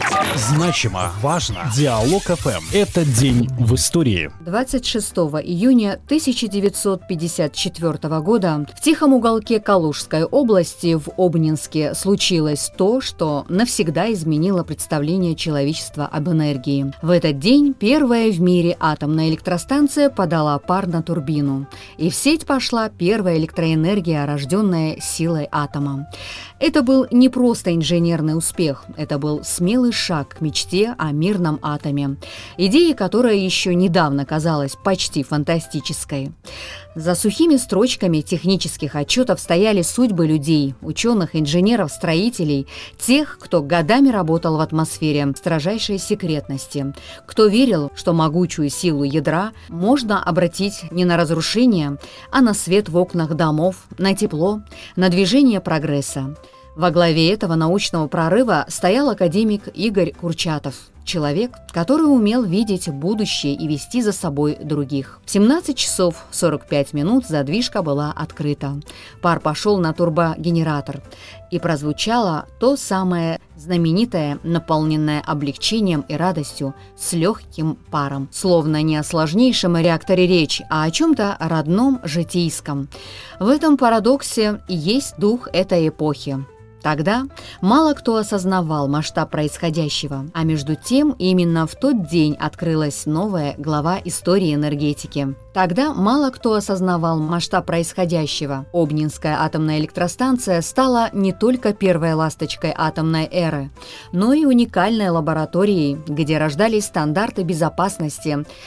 Значимо, важно. Диалог ФМ. Это день в истории. 26 июня 1954 года в тихом уголке Калужской области в Обнинске случилось то, что навсегда изменило представление человечества об энергии. В этот день первая в мире атомная электростанция подала пар на турбину, и в сеть пошла первая электроэнергия, рожденная силой атома. Это был не просто инженерный успех, это был смелый шаг к мечте о мирном атоме, идея, которая еще недавно казалась почти фантастической. За сухими строчками технических отчетов стояли судьбы людей, ученых, инженеров, строителей, тех, кто годами работал в атмосфере строжайшей секретности, кто верил, что могучую силу ядра можно обратить не на разрушение, а на свет в окнах домов, на тепло, на движение прогресса. Во главе этого научного прорыва стоял академик Игорь Курчатов, человек, который умел видеть будущее и вести за собой других. В 17 часов 45 минут задвижка была открыта. Пар пошел на турбогенератор, и прозвучало то самое знаменитое, наполненное облегчением и радостью, с легким паром. Словно не о сложнейшем реакторе речь, а о чем-то родном, житейском. В этом парадоксе и есть дух этой эпохи. Тогда мало кто осознавал масштаб происходящего, а между тем именно в тот день открылась новая глава истории энергетики. Тогда мало кто осознавал масштаб происходящего. Обнинская атомная электростанция стала не только первой ласточкой атомной эры, но и уникальной лабораторией, где рождались стандарты безопасности,